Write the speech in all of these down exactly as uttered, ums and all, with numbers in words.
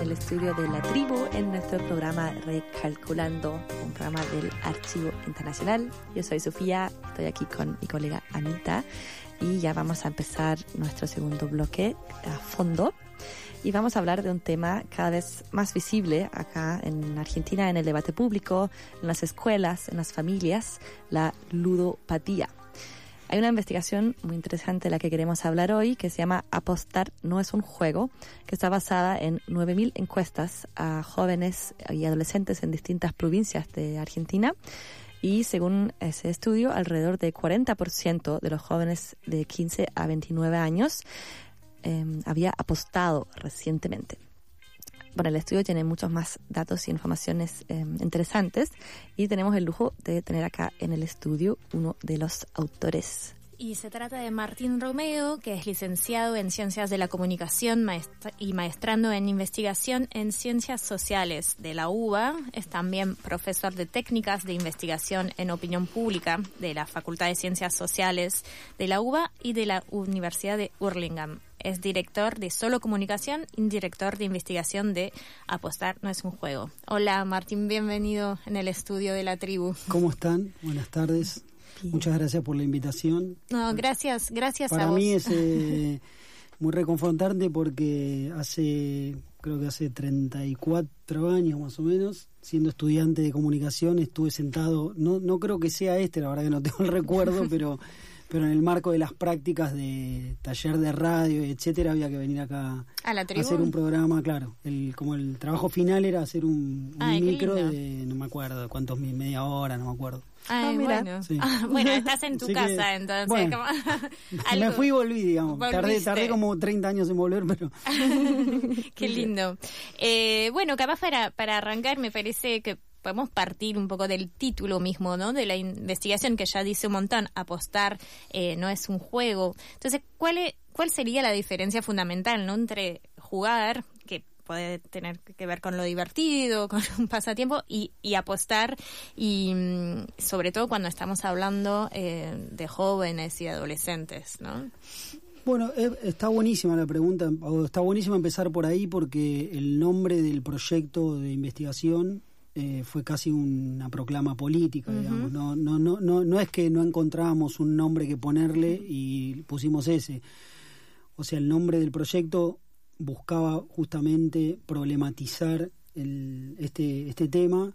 el estudio de La Tribu en nuestro programa Recalculando, un programa del Archivo Internacional. Yo soy Sofía, estoy aquí con mi colega Anita y ya vamos a empezar nuestro segundo bloque a fondo. Y vamos a hablar de un tema cada vez más visible acá en Argentina, en el debate público, en las escuelas, en las familias, la ludopatía. Hay una investigación muy interesante de la que queremos hablar hoy que se llama Apostar no es un juego, que está basada en nueve mil encuestas a jóvenes y adolescentes en distintas provincias de Argentina. Y según ese estudio, alrededor del cuarenta por ciento de los jóvenes de quince a veintinueve años eh, había apostado recientemente. Bueno, el estudio tiene muchos más datos y informaciones eh, interesantes y tenemos el lujo de tener acá en el estudio uno de los autores. Y se trata de Martín Romeo, que es licenciado en Ciencias de la Comunicación maestra- y maestrando en Investigación en Ciencias Sociales de la U B A. Es también profesor de Técnicas de Investigación en Opinión Pública de la Facultad de Ciencias Sociales de la U B A y de la Universidad de Hurlingham. Es director de Solo Comunicación y director de investigación de Apostar no es un juego. Hola Martín, bienvenido en el estudio de La Tribu. ¿Cómo están? Buenas tardes. Bien. Muchas gracias por la invitación. No, gracias, gracias Para a vos. Para mí es eh, muy reconfortante porque hace, creo que hace treinta y cuatro años más o menos, siendo estudiante de comunicación, estuve sentado, no, no creo que sea este, la verdad que no tengo el recuerdo, pero... pero en el marco de las prácticas de taller de radio, etcétera, había que venir acá a, la a hacer un programa, claro. El, como el trabajo final era hacer un, un Ay, micro de, no me acuerdo, cuántos, media hora, no me acuerdo. Ay, ah, bueno. Sí. Ah, bueno, estás en tu Así casa, que, entonces. Bueno, como, me fui y volví, digamos. Tardé, tardé como treinta años en volver, pero... Qué lindo. Eh, bueno, capaz para, para arrancar me parece que podemos partir un poco del título mismo, ¿no? De la investigación que ya dice un montón, apostar eh, no es un juego. Entonces, ¿cuál es, cuál sería la diferencia fundamental, ¿no? Entre jugar, que puede tener que ver con lo divertido, con un pasatiempo, y, y apostar, y sobre todo cuando estamos hablando eh, de jóvenes y adolescentes, ¿no? Bueno, está buenísima la pregunta, está buenísimo empezar por ahí porque el nombre del proyecto de investigación Eh, fue casi una proclama política, uh-huh. digamos. No, no, no, no, no es que no encontrábamos un nombre que ponerle y pusimos ese. O sea, el nombre del proyecto buscaba justamente problematizar el, este, este tema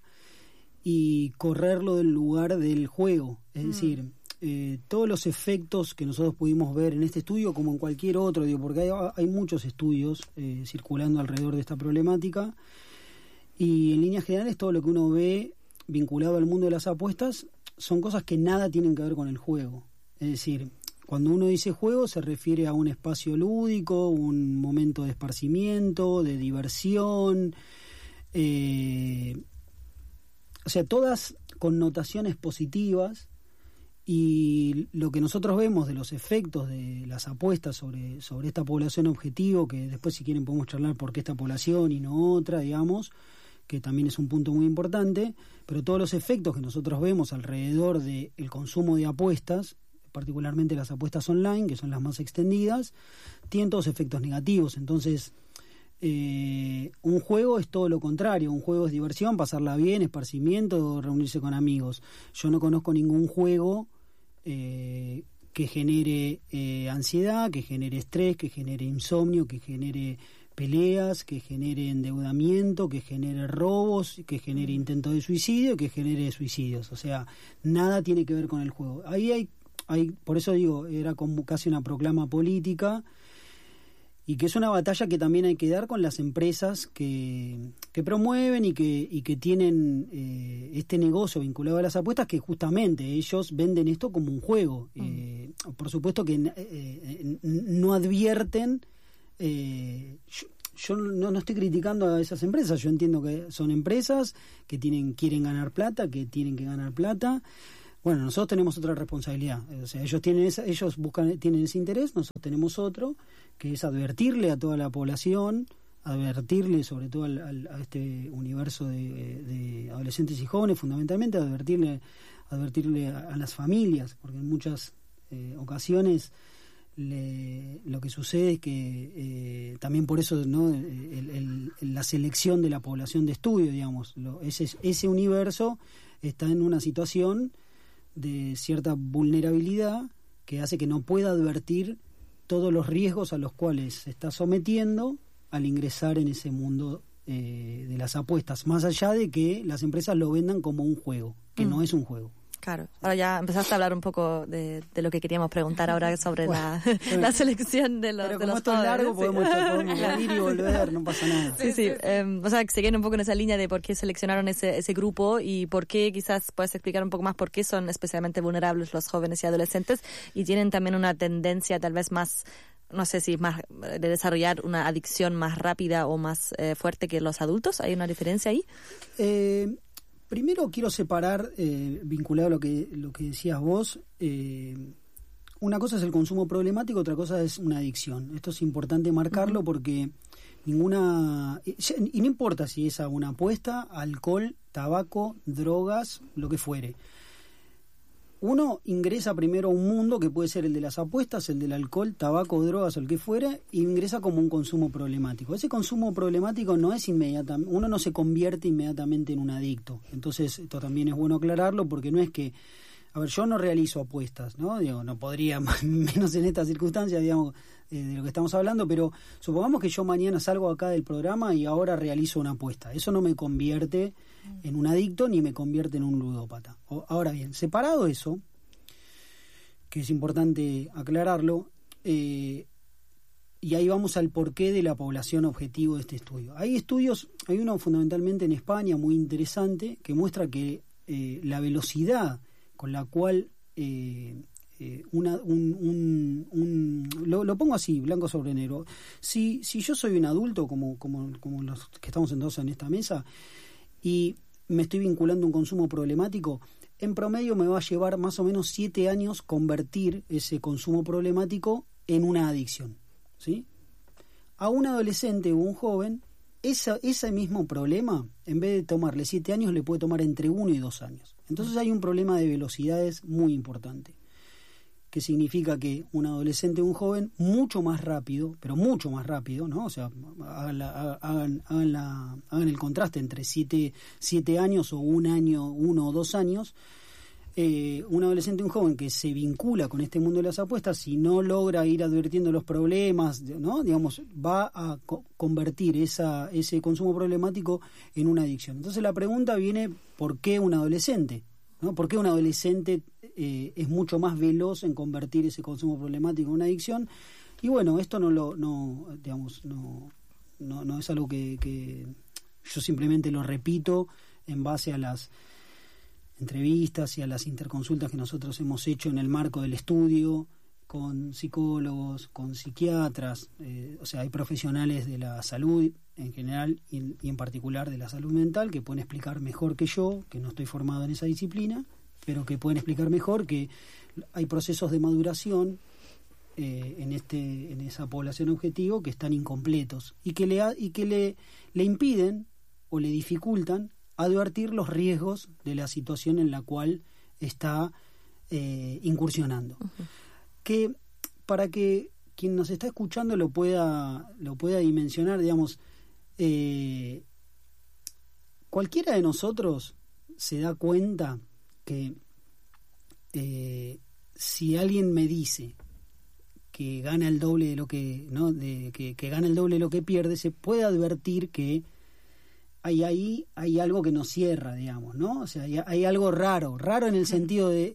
y correrlo del lugar del juego. Es uh-huh. decir, eh, todos los efectos que nosotros pudimos ver en este estudio, como en cualquier otro, digo, porque hay, hay muchos estudios eh, circulando alrededor de esta problemática. Y en líneas generales todo lo que uno ve vinculado al mundo de las apuestas son cosas que nada tienen que ver con el juego. Es decir, cuando uno dice juego se refiere a un espacio lúdico, un momento de esparcimiento, de diversión, eh, o sea, todas connotaciones positivas. Y lo que nosotros vemos de los efectos de las apuestas sobre, sobre esta población objetivo, que después si quieren podemos charlar por qué esta población y no otra, digamos, que también es un punto muy importante, pero todos los efectos que nosotros vemos alrededor del consumo de apuestas, particularmente las apuestas online, que son las más extendidas, tienen todos efectos negativos. Entonces, eh, un juego es todo lo contrario, un juego es diversión, pasarla bien, esparcimiento, reunirse con amigos. Yo no conozco ningún juego eh, que genere eh, ansiedad, que genere estrés, que genere insomnio, que genere peleas, que genere endeudamiento, que genere robos, que genere intento de suicidio, que genere suicidios. O sea, nada tiene que ver con el juego. Ahí hay, hay por eso digo, era como casi una proclama política, y que es una batalla que también hay que dar con las empresas que, que promueven y que, y que tienen eh, este negocio vinculado a las apuestas, que justamente ellos venden esto como un juego. Mm. Eh, por supuesto que eh, no advierten. Eh, yo yo no, no estoy criticando a esas empresas, yo entiendo que son empresas que tienen quieren ganar plata, que tienen que ganar plata. Bueno, nosotros tenemos otra responsabilidad, o sea, ellos tienen esa, ellos buscan tienen ese interés, nosotros tenemos otro, que es advertirle a toda la población, advertirle sobre todo al, al, a este universo de, de adolescentes y jóvenes, fundamentalmente advertirle advertirle a, a las familias, porque en muchas eh, ocasiones le, lo que sucede es que eh, también por eso, ¿no? el, el, la selección de la población de estudio, digamos, lo, ese, ese universo está en una situación de cierta vulnerabilidad que hace que no pueda advertir todos los riesgos a los cuales se está sometiendo al ingresar en ese mundo eh, de las apuestas, más allá de que las empresas lo vendan como un juego, que mm. no es un juego. Claro, ahora ya empezaste a hablar un poco de, de lo que queríamos preguntar ahora sobre bueno, la, bueno. la selección de los, Pero de como los esto es largo, sí. podemos, podemos ir y volver, no pasa nada. Sí, sí, eh, o sea, siguiendo un poco en esa línea de por qué seleccionaron ese, ese grupo y por qué, quizás puedes explicar un poco más por qué son especialmente vulnerables los jóvenes y adolescentes y tienen también una tendencia tal vez más, no sé si más de desarrollar una adicción más rápida o más eh, fuerte que los adultos. ¿Hay una diferencia ahí? Eh... Primero quiero separar, eh, vinculado a lo que, lo que decías vos, eh, una cosa es el consumo problemático, otra cosa es una adicción. Esto es importante marcarlo uh-huh. porque ninguna... Y no importa si es una apuesta, alcohol, tabaco, drogas, lo que fuere. Uno ingresa primero a un mundo que puede ser el de las apuestas, el del alcohol, tabaco, drogas o el que fuera, e ingresa como un consumo problemático. Ese consumo problemático no es inmediatamente, uno no se convierte inmediatamente en un adicto. Entonces, esto también es bueno aclararlo porque no es que, a ver, yo no realizo apuestas, ¿no? Digo, no podría, menos en estas circunstancias, digamos, eh, de lo que estamos hablando, pero supongamos que yo mañana salgo acá del programa y ahora realizo una apuesta. Eso no me convierte en un adicto ni me convierte en un ludópata. O, ahora bien, separado eso, que es importante aclararlo, eh, y ahí vamos al porqué de la población objetivo de este estudio. Hay estudios, hay uno fundamentalmente en España muy interesante que muestra que eh, la velocidad con la cual eh, eh, una, un, un, un lo, lo pongo así, blanco sobre negro. Si, si yo soy un adulto, como, como, como los que estamos sentados en esta mesa, y me estoy vinculando a un consumo problemático, en promedio me va a llevar más o menos siete años convertir ese consumo problemático en una adicción, ¿sí? A un adolescente o un joven, esa, ese mismo problema, en vez de tomarle siete años, le puede tomar entre uno y dos años. Entonces hay un problema de velocidades muy importante, que significa que un adolescente o un joven mucho más rápido, pero mucho más rápido, ¿no? O sea, hagan, la, hagan, hagan, la, hagan el contraste entre siete, siete años o un año, uno o dos años. Eh, un adolescente o un joven que se vincula con este mundo de las apuestas, si no logra ir advirtiendo los problemas, ¿no? Digamos, va a co- convertir esa, ese consumo problemático en una adicción. Entonces la pregunta viene, ¿por qué un adolescente? ¿No? ¿Por qué un adolescente eh, es mucho más veloz en convertir ese consumo problemático en una adicción? Y bueno, esto no lo, no, digamos, no, no, no es algo que, que yo simplemente lo repito en base a las entrevistas y a las interconsultas que nosotros hemos hecho en el marco del estudio con psicólogos, con psiquiatras, eh, o sea, hay profesionales de la salud en general y, y en particular de la salud mental que pueden explicar mejor que yo, que no estoy formado en esa disciplina, pero que pueden explicar mejor que hay procesos de maduración eh, en este en esa población objetivo que están incompletos y que le y que le, le impiden o le dificultan advertir los riesgos de la situación en la cual está eh, incursionando. Uh-huh. Que para que quien nos está escuchando lo pueda lo pueda dimensionar, digamos, eh, cualquiera de nosotros se da cuenta que eh, si alguien me dice que gana el doble de lo que no de que, que gana el doble de lo que pierde, se puede advertir que hay ahí hay algo que nos cierra, digamos, ¿no? O sea, hay, hay algo raro, raro en el sentido de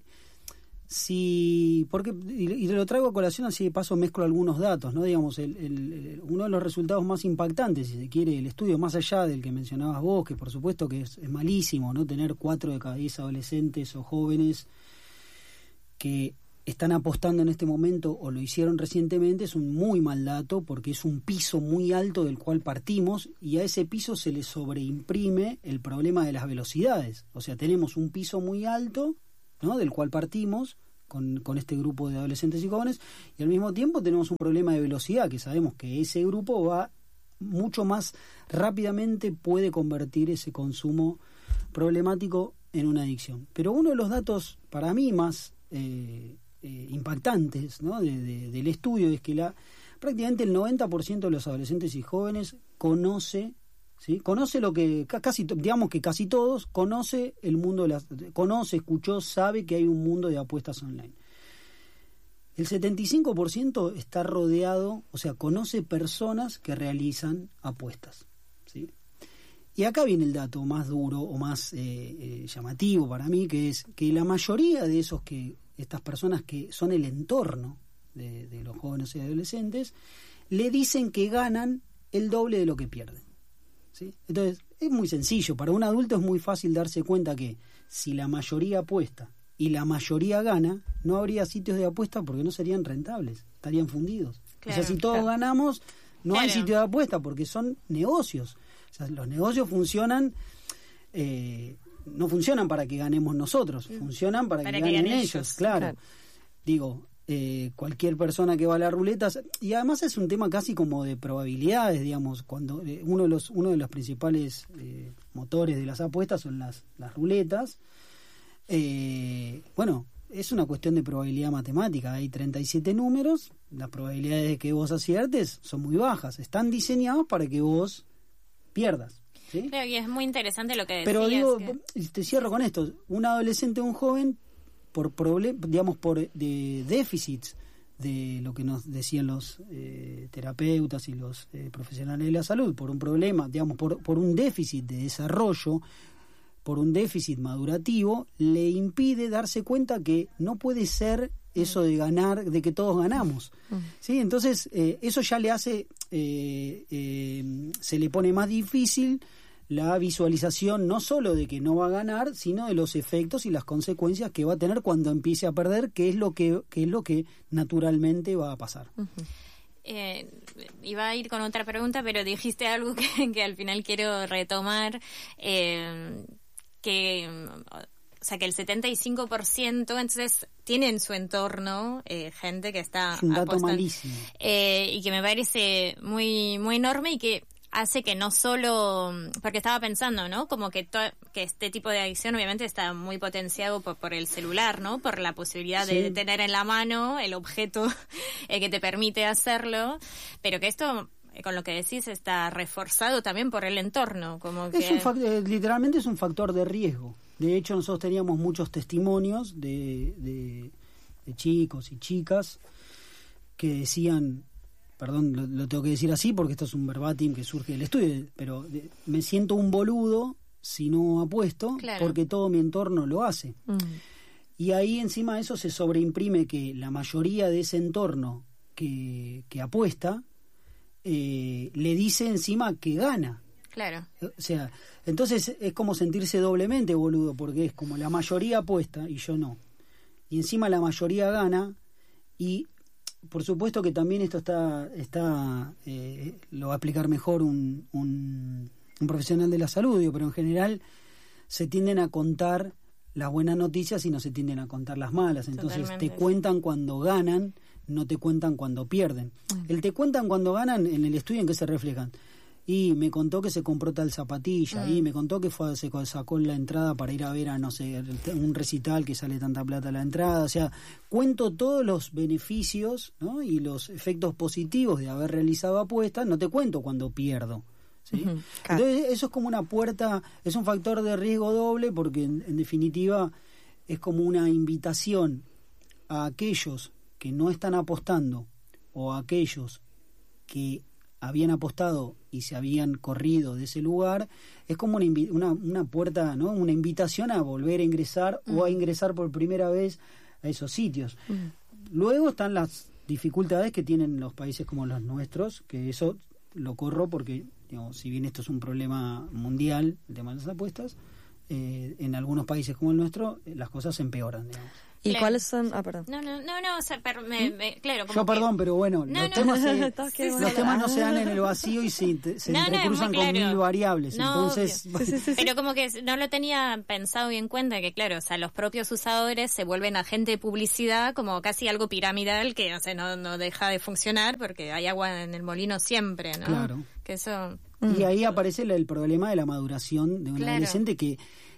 si porque y lo traigo a colación, así de paso mezclo algunos datos, ¿no? Digamos, el, el, el, uno de los resultados más impactantes, si se quiere, el estudio más allá del que mencionabas vos, que por supuesto que es, es malísimo, ¿no? Tener cuatro de cada diez adolescentes o jóvenes que están apostando en este momento o lo hicieron recientemente, es un muy mal dato porque es un piso muy alto del cual partimos y a ese piso se le sobreimprime el problema de las velocidades. O sea, tenemos un piso muy alto, ¿no? Del cual partimos con, con este grupo de adolescentes y jóvenes, y al mismo tiempo tenemos un problema de velocidad, que sabemos que ese grupo va mucho más rápidamente, puede convertir ese consumo problemático en una adicción. Pero uno de los datos para mí más eh, eh, impactantes, ¿no? de, de, del estudio es que la prácticamente el noventa por ciento de los adolescentes y jóvenes conoce, ¿sí? conoce lo que, casi digamos que casi todos, conoce el mundo de las, conoce, escuchó, sabe que hay un mundo de apuestas online. El setenta y cinco por ciento está rodeado, o sea, conoce personas que realizan apuestas, ¿sí? Y acá viene el dato más duro o más eh, eh, llamativo para mí, que es que la mayoría de esos que estas personas que son el entorno de, de los jóvenes y adolescentes, le dicen que ganan el doble de lo que pierden, ¿sí? Entonces, es muy sencillo. Para un adulto es muy fácil darse cuenta que si la mayoría apuesta y la mayoría gana, no habría sitios de apuesta porque no serían rentables, estarían fundidos. Claro, o sea, si todos claro. ganamos, no claro. hay sitio de apuesta porque son negocios. O sea, los negocios funcionan, eh, no funcionan para que ganemos nosotros, funcionan para, para que, que ganen ellos, ellos claro. claro. Digo, eh, cualquier persona que va a la ruleta, y además es un tema casi como de probabilidades, digamos, cuando eh, uno de los uno de los principales eh, motores de las apuestas son las, las ruletas. Eh, bueno, es una cuestión de probabilidad matemática. Hay treinta y siete números, las probabilidades de que vos aciertes son muy bajas, están diseñados para que vos pierdas, ¿sí? Creo que es muy interesante lo que decías. Pero digo, que... te cierro con esto, un adolescente o un joven por problem, digamos por de déficits de lo que nos decían los eh, terapeutas y los eh, profesionales de la salud, por un problema, digamos por, por un déficit de desarrollo, por un déficit madurativo, le impide darse cuenta que no puede ser eso de ganar, de que todos ganamos, ¿sí? Entonces eh, eso ya le hace, eh, eh, se le pone más difícil la visualización no solo de que no va a ganar, sino de los efectos y las consecuencias que va a tener cuando empiece a perder, que es lo que, que es lo que naturalmente va a pasar. Uh-huh. Eh, iba a ir con otra pregunta, pero dijiste algo que, que al final quiero retomar, eh, que o sea que el setenta y cinco por ciento entonces tiene en su entorno eh, gente que está es un dato apostando, malísimo eh, y que me parece muy muy enorme y que hace que no solo, porque estaba pensando, ¿no? Como que to, que este tipo de adicción obviamente está muy potenciado por, por el celular, ¿no? Por la posibilidad sí. de tener en la mano el objeto eh, que te permite hacerlo, pero que esto, con lo que decís, está reforzado también por el entorno, como que... Es un fact- eh, literalmente es un factor de riesgo. De hecho, nosotros teníamos muchos testimonios de, de, de chicos y chicas que decían... Perdón, lo, lo tengo que decir así porque esto es un verbatim que surge del estudio, pero de, me siento un boludo si no apuesto, claro. porque todo mi entorno lo hace. Mm. Y ahí encima de eso se sobreimprime que la mayoría de ese entorno que, que apuesta eh, le dice encima que gana. Claro. O sea, entonces es como sentirse doblemente boludo, porque es como la mayoría apuesta y yo no. Y encima la mayoría gana y... Por supuesto que también esto está, está eh, lo va a explicar mejor un, un, un profesional de la salud, pero en general se tienden a contar las buenas noticias y no se tienden a contar las malas. Entonces Totalmente. Te cuentan cuando ganan, no te cuentan cuando pierden. Uh-huh. El te cuentan cuando ganan, en el estudio en que se reflejan. Y me contó que se compró tal zapatilla, uh-huh. y me contó que fue se sacó la entrada para ir a ver a, no sé, un recital que sale tanta plata la entrada. O sea, cuento todos los beneficios, ¿no? Y los efectos positivos de haber realizado apuestas, no te cuento cuando pierdo, ¿sí? Uh-huh. Claro. Entonces, eso es como una puerta, es un factor de riesgo doble porque, en, en definitiva, es como una invitación a aquellos que no están apostando o a aquellos que habían apostado y se habían corrido de ese lugar, es como una, invi- una, una puerta, ¿no? Una invitación a volver a ingresar uh-huh. o a ingresar por primera vez a esos sitios. Uh-huh. Luego están las dificultades que tienen los países como los nuestros, que eso lo corro porque, digamos, si bien esto es un problema mundial, el tema de las apuestas, eh, en algunos países como el nuestro, eh, las cosas se empeoran, digamos. ¿Y claro. cuáles son? Ah, perdón. No, no, no, no o sea, per, me, me, claro. Como Yo, que... perdón, pero bueno, no, los, no, temas, no, se, no, los temas no se dan en el vacío y se, se no, entrecruzan no, con claro. mil variables. No, entonces, sí, sí, sí. Pero como que no lo tenía pensado bien en cuenta, que claro, o sea, los propios usadores se vuelven agente de publicidad como casi algo piramidal que, o sea, no, no deja de funcionar porque hay agua en el molino siempre, ¿no? Claro. Que eso... Y ahí aparece el, el problema de la maduración de un claro. adolescente que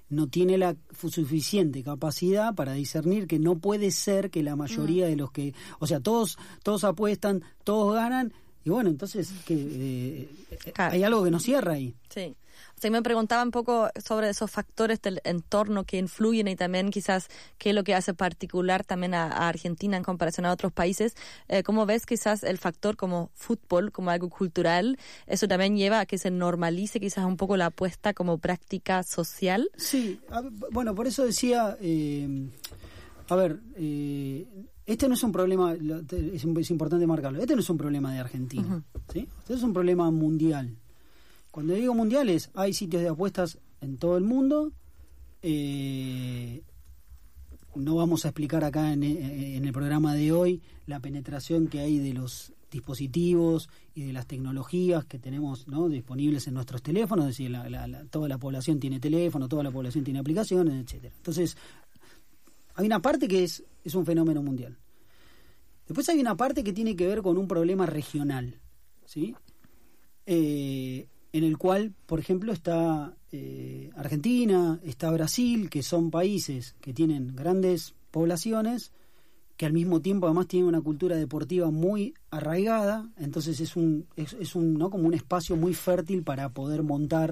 no tiene la suficiente capacidad para discernir que no puede ser que la mayoría mm. de los que, o sea, todos todos apuestan, todos ganan, y bueno, entonces que eh, claro. hay algo que no cierra ahí. Sí. O sea, me preguntaba un poco sobre esos factores del entorno que influyen y también quizás qué es lo que hace particular también a, a Argentina en comparación a otros países. Eh, ¿Cómo ves quizás el factor como fútbol, como algo cultural? ¿Eso también lleva a que se normalice quizás un poco la apuesta como práctica social? Sí, a, bueno, por eso decía, eh, a ver, eh, este no es un problema, es, es importante marcarlo, este no es un problema de Argentina, uh-huh. ¿sí? Este es un problema mundial. Cuando digo mundiales, hay sitios de apuestas en todo el mundo. Eh, no vamos a explicar acá en, en el programa de hoy la penetración que hay de los dispositivos y de las tecnologías que tenemos, ¿no?, disponibles en nuestros teléfonos. Es decir, la, la, la, toda la población tiene teléfono, toda la población tiene aplicaciones, etcétera. Entonces, hay una parte que es, es un fenómeno mundial. Después hay una parte que tiene que ver con un problema regional, ¿sí? Eh... en el cual, por ejemplo, está eh, Argentina, está Brasil, que son países que tienen grandes poblaciones, que al mismo tiempo además tienen una cultura deportiva muy arraigada, entonces es un es, es un no como un espacio muy fértil para poder montar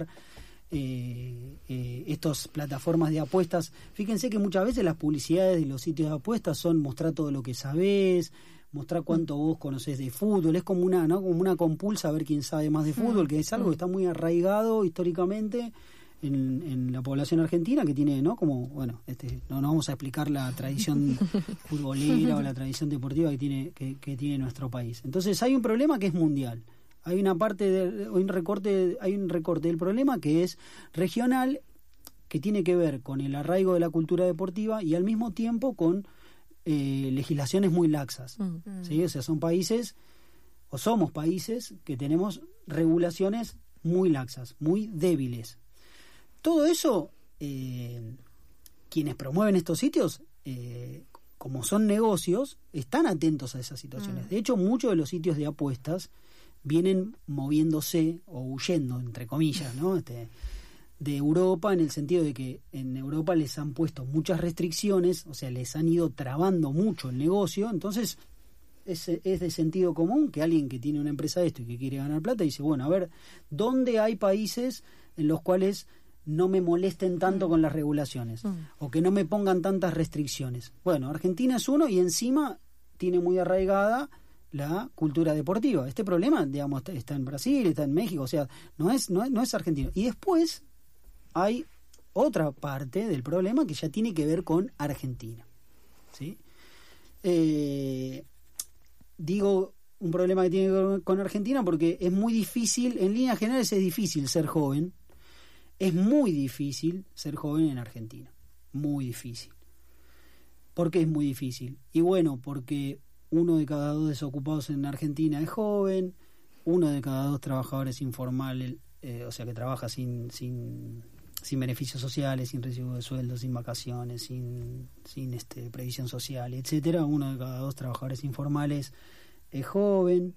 eh, eh, estas plataformas de apuestas. Fíjense que muchas veces las publicidades de los sitios de apuestas son mostrar todo lo que sabés, mostrar cuánto vos conocés de fútbol, es como una, ¿no?, como una compulsa a ver quién sabe más de fútbol, que es algo que está muy arraigado históricamente en, en la población argentina, que tiene, ¿no?, como, bueno, este, no nos vamos a explicar la tradición futbolera o la tradición deportiva que tiene que, que tiene nuestro país. Entonces hay un problema que es mundial. Hay una parte de, un recorte, hay un recorte del problema que es regional, que tiene que ver con el arraigo de la cultura deportiva y al mismo tiempo con Eh, legislaciones muy laxas, mm. ¿sí? O sea, son países, o somos países, que tenemos regulaciones muy laxas, muy débiles. Todo eso, eh, quienes promueven estos sitios, eh, como son negocios, están atentos a esas situaciones. Mm. De hecho, muchos de los sitios de apuestas vienen moviéndose o huyendo, entre comillas, ¿no? Este, de Europa, en el sentido de que en Europa les han puesto muchas restricciones, o sea, les han ido trabando mucho el negocio. Entonces es, es de sentido común que alguien que tiene una empresa de esto y que quiere ganar plata dice, bueno, a ver, ¿dónde hay países en los cuales no me molesten tanto mm. con las regulaciones mm. o que no me pongan tantas restricciones? Bueno, Argentina es uno y encima tiene muy arraigada la cultura deportiva. Este problema, digamos, está en Brasil, está en México, o sea, no es, no es, no es argentino. Y después hay otra parte del problema que ya tiene que ver con Argentina, ¿sí? Eh, digo un problema que tiene que ver con Argentina porque es muy difícil, en líneas generales es difícil ser joven, es muy difícil ser joven en Argentina, muy difícil. ¿Por qué es muy difícil? Y bueno, porque uno de cada dos desocupados en Argentina es joven, uno de cada dos trabajadores informales, eh, o sea que trabaja sin... sin sin beneficios sociales, sin recibo de sueldo, sin vacaciones, sin, sin este, previsión social, etcétera. Uno de cada dos trabajadores informales es joven.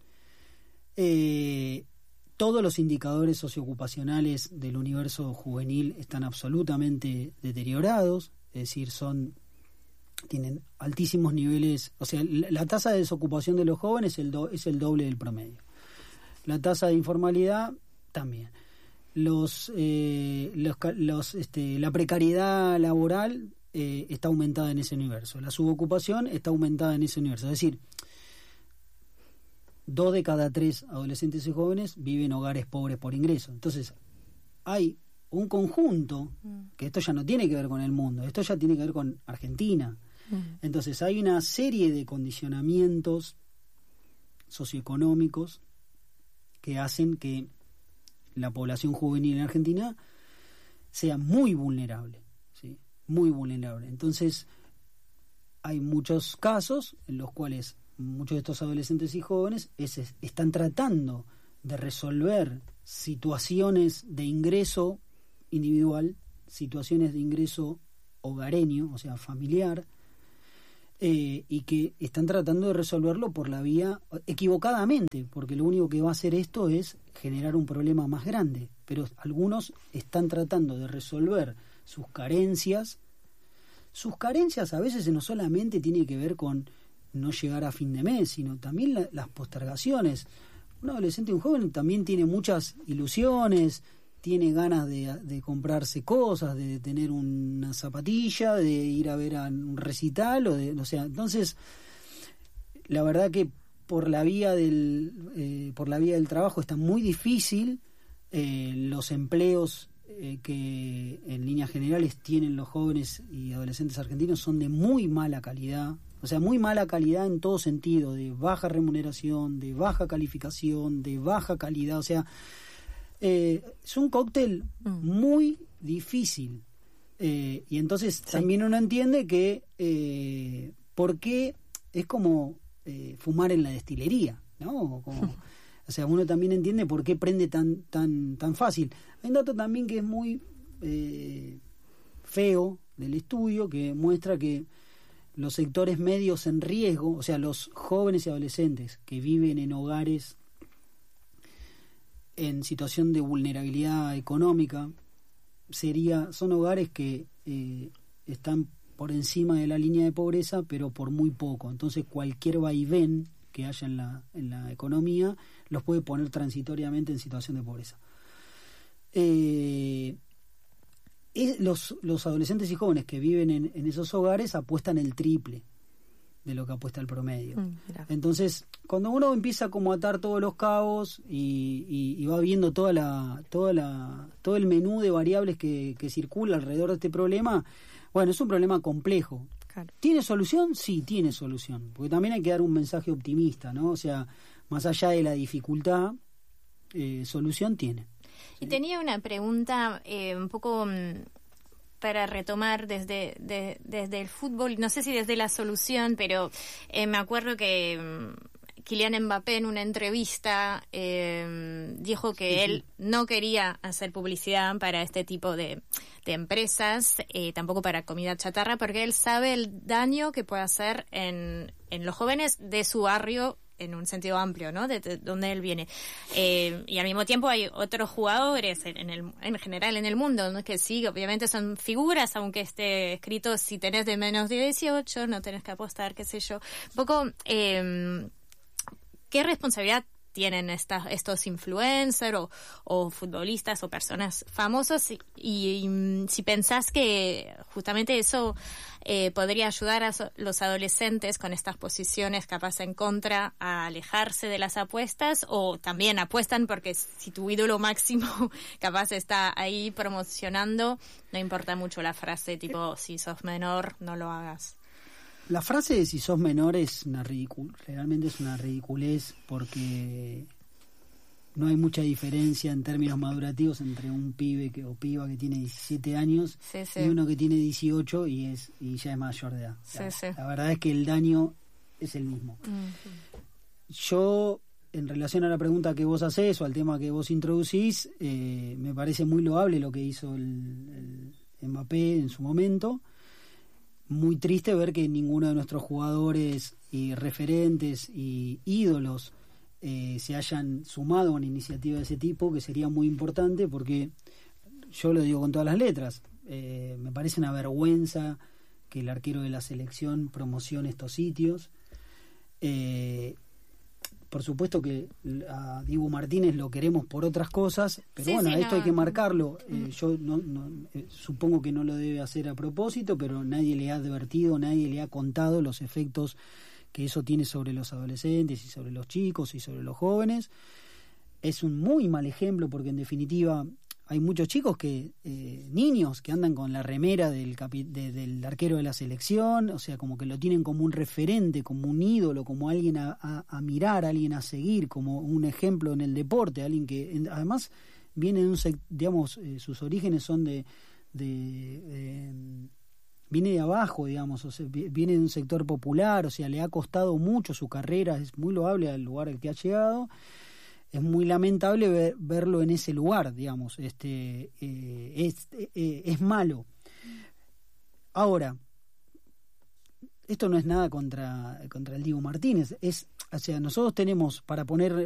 Eh, todos los indicadores socioocupacionales del universo juvenil están absolutamente deteriorados, es decir, son tienen altísimos niveles, o sea, la, la tasa de desocupación de los jóvenes es el, do, es el doble del promedio. La tasa de informalidad también. Los, eh, los, los este, la precariedad laboral eh, está aumentada en ese universo, la subocupación está aumentada en ese universo, es decir, dos de cada tres adolescentes y jóvenes viven en hogares pobres por ingreso. Entonces hay un conjunto que esto ya no tiene que ver con el mundo, esto ya tiene que ver con Argentina. Entonces hay una serie de condicionamientos socioeconómicos que hacen que la población juvenil en Argentina sea muy vulnerable, ¿sí? Muy vulnerable. Entonces, hay muchos casos en los cuales muchos de estos adolescentes y jóvenes es, es, están tratando de resolver situaciones de ingreso individual, situaciones de ingreso hogareño, o sea, familiar, Eh, y que están tratando de resolverlo por la vía equivocadamente, porque lo único que va a hacer esto es generar un problema más grande, pero algunos están tratando de resolver sus carencias. Sus carencias a veces no solamente tiene que ver con no llegar a fin de mes, sino también la, las postergaciones. Un adolescente, un joven también tiene muchas ilusiones, tiene ganas de, de comprarse cosas, de tener una zapatilla, de ir a ver a un recital, o, de, o sea, entonces, la verdad que por la vía del eh, por la vía del trabajo está muy difícil. Eh, los empleos eh, que en líneas generales tienen los jóvenes y adolescentes argentinos son de muy mala calidad, o sea, muy mala calidad en todo sentido, de baja remuneración, de baja calificación, de baja calidad, o sea, eh, es un cóctel muy difícil. Eh, y entonces sí. También uno entiende que eh, por qué es como eh, fumar en la destilería, ¿no? Como, o sea, uno también entiende por qué prende tan tan tan fácil. Hay un dato también que es muy eh, feo del estudio, que muestra que los sectores medios en riesgo, o sea, los jóvenes y adolescentes que viven en hogares en situación de vulnerabilidad económica, sería son hogares que eh, están por encima de la línea de pobreza, pero por muy poco. Entonces, cualquier vaivén que haya en la, en la economía los puede poner transitoriamente en situación de pobreza. Eh, es, los, los adolescentes y jóvenes que viven en, en esos hogares apuestan el triple de lo que apuesta el promedio. Mm, Entonces, cuando uno empieza como a atar todos los cabos y, y, y va viendo toda la, toda la, todo el menú de variables que, que circula alrededor de este problema, bueno, es un problema complejo. Claro. ¿Tiene solución? Sí, tiene solución. Porque también hay que dar un mensaje optimista, ¿no? O sea, más allá de la dificultad, eh, solución tiene. Y tenía una pregunta eh, un poco um, para retomar desde, de, desde el fútbol, no sé si desde la solución, pero eh, me acuerdo que um, Kylian Mbappé en una entrevista eh, dijo que sí, él sí. no quería hacer publicidad para este tipo de, de empresas, eh, tampoco para comida chatarra, porque él sabe el daño que puede hacer en, en los jóvenes de su barrio, en un sentido amplio, ¿no? De, de donde él viene. Eh, y al mismo tiempo hay otros jugadores en, en, el, en general en el mundo, ¿no? Que sí, obviamente son figuras, aunque esté escrito si tenés de menos de dieciocho, no tenés que apostar, qué sé yo. Un poco, eh, ¿qué responsabilidad tienen estas, estos influencers o, o futbolistas o personas famosas? Y, y si pensás que justamente eso eh, podría ayudar a so, los adolescentes con estas posiciones capaz en contra a alejarse de las apuestas, o también apuestan porque si tu ídolo máximo capaz está ahí promocionando, no importa mucho la frase tipo si sos menor no lo hagas. La frase de si sos menor es una ridícula, realmente es una ridiculez, porque no hay mucha diferencia en términos madurativos entre un pibe que, o piba que tiene diecisiete años sí, sí. y uno que tiene dieciocho y es y ya es mayor de edad. Sí, la, sí. la verdad es que el daño es el mismo. Uh-huh. Yo, en relación a la pregunta que vos hacés o al tema que vos introducís, eh, me parece muy loable lo que hizo el, el Mbappé en su momento. Muy triste ver que ninguno de nuestros jugadores y referentes y ídolos eh, se hayan sumado a una iniciativa de ese tipo, que sería muy importante, porque yo lo digo con todas las letras, eh, me parece una vergüenza que el arquero de la selección promocione estos sitios. Eh, por supuesto que a Dibu Martínez lo queremos por otras cosas, pero sí, bueno, sí, esto no. hay que marcarlo. Eh, yo no, no eh, supongo que no lo debe hacer a propósito, pero nadie le ha advertido, nadie le ha contado los efectos que eso tiene sobre los adolescentes y sobre los chicos y sobre los jóvenes. Es un muy mal ejemplo, porque en definitiva hay muchos chicos que, eh, niños que andan con la remera del, capi- de, del arquero de la selección, o sea, como que lo tienen como un referente, como un ídolo, como alguien a, a, a mirar, alguien a seguir, como un ejemplo en el deporte, alguien que en, además viene de un, sec- digamos, eh, sus orígenes son de, de eh, viene de abajo, digamos, o sea, viene de un sector popular, o sea, le ha costado mucho su carrera, es muy loable al lugar al que ha llegado. Es muy lamentable ver, verlo en ese lugar, digamos, este eh, es, eh, es malo. Ahora, esto no es nada contra, contra el Dibu Martínez, es, o sea, nosotros tenemos para poner